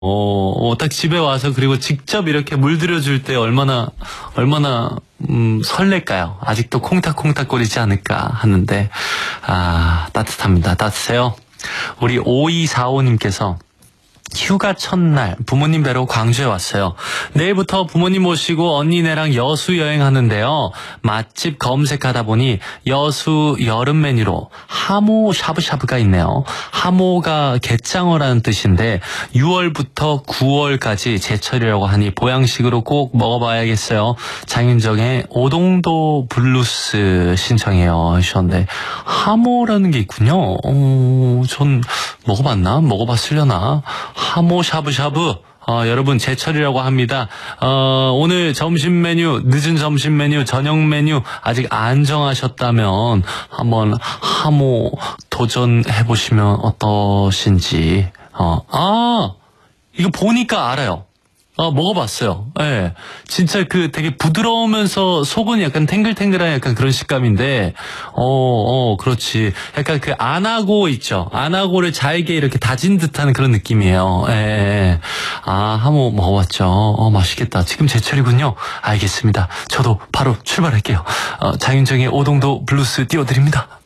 딱 집에 와서 그리고 직접 이렇게 물들여줄 때 얼마나 설렐까요? 아직도 콩닥콩닥거리지 않을까 하는데, 따뜻합니다. 따뜻해요. 우리 5245님께서 휴가 첫날 부모님 뵈러 광주에 왔어요. 내일부터 부모님 모시고 언니네랑 여수 여행하는데요. 맛집 검색하다 보니 여수 여름 메뉴로 하모 샤브샤브가 있네요. 하모가 갯장어라는 뜻인데 6월부터 9월까지 제철이라고 하니 보양식으로 꼭 먹어봐야겠어요. 장윤정의 오동도 블루스 신청해요 하셨는데, 하모라는 게 있군요. 전 먹어봤으려나? 하모 샤브샤브. 여러분 제철이라고 합니다. 오늘 점심 메뉴, 늦은 점심 메뉴, 저녁 메뉴 아직 안 정하셨다면 한번 하모 도전해보시면 어떠신지. 이거 보니까 알아요. 먹어봤어요. 예. 진짜 되게 부드러우면서 속은 약간 탱글탱글한 약간 그런 식감인데, 그렇지. 약간 안하고 있죠. 안하고를 잘게 이렇게 다진 듯한 그런 느낌이에요. 예. 한번 먹어봤죠. 맛있겠다. 지금 제철이군요. 알겠습니다. 저도 바로 출발할게요. 장윤정의 오동도 블루스 띄워드립니다.